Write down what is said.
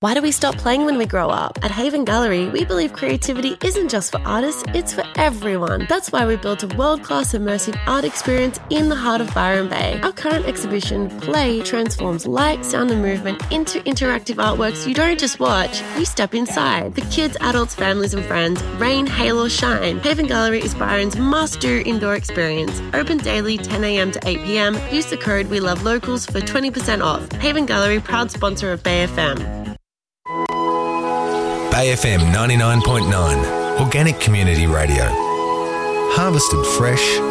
Why do we stop playing when we grow up? At Haven Gallery, we believe creativity isn't just for artists, it's for everyone. That's why we built a world-class immersive art experience in the heart of Byron Bay. Our current exhibition, Play, transforms light, sound and movement into interactive artworks you don't just watch, you step inside. For kids, adults, families and friends, rain, hail or shine, Haven Gallery is Byron's must-do indoor experience. Open daily 10 a.m. to 8 p.m. Use the code WeLoveLocals for 20% off. Haven Gallery, proud sponsor of Bay FM. Bay FM 99.9, Organic Community Radio. Harvested fresh